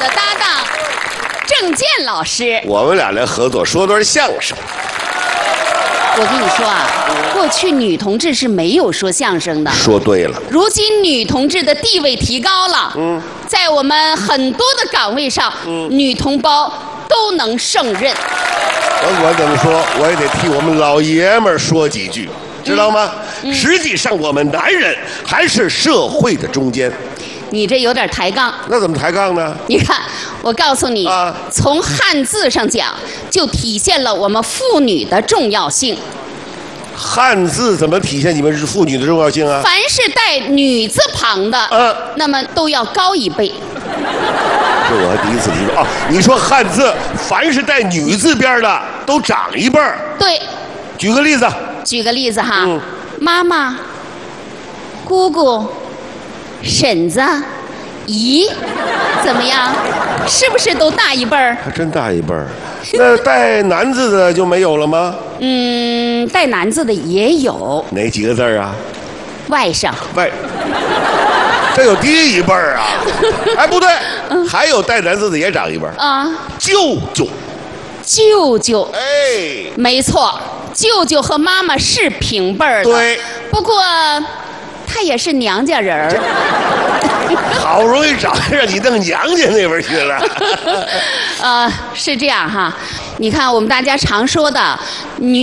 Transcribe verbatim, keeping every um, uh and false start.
的搭档郑健老师。 我们俩来合作说段相声。 我跟你说啊，过去女同志是没有说相声的。 说对了。 如今女同志的地位提高了，嗯，在我们很多的岗位上，嗯，女同胞都能胜任。 甭管怎么说，我也得替我们老爷们儿说几句，知道吗？嗯嗯、实际上，我们男人还是社会的中间。 你这有点抬杠。 那怎么抬杠呢？ 你看，我告诉你，啊、从汉字上讲，就体现了我们妇女的重要性。 汉字怎么体现你们是妇女的重要性啊？ 凡是带女字旁的，嗯、啊，那么都要高一辈。 这我还第一次听说啊！你说汉字，凡是带女字边的都长一辈儿。 对。 举个例子。 举个例子哈，嗯、妈妈、姑姑、婶子、姨，怎么样？是不是都大一辈儿？ 还真大一辈儿。那带男字的就没有了吗？ 嗯，带男字的也有。 哪几个字啊？ 外甥。 外。这有低一辈儿啊？哎，不对，嗯、还有带男字的也长一辈儿啊。舅舅。 舅舅。 哎， 没错。舅舅和妈妈是平辈儿的， 对， 不过他也是娘家人儿。 好容易找让你弄娘家那边去了。 呃，是这样哈，你看我们大家常说的女。